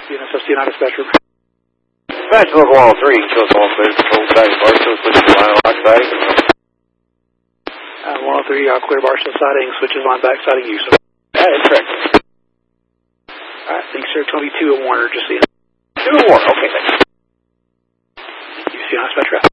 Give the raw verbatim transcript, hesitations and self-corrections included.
C N S F C United Spectrum. Dispatch Local one oh three, shows all clear, control siding, Barstow, switches to line lock siding. Uh, one oh three, uh, clear Barstow siding, switches line back siding use. That is correct. Alright, thanks, sir. Tony two at Warner, just so you know. Two at Warner, okay, thanks. You see on Spectrum.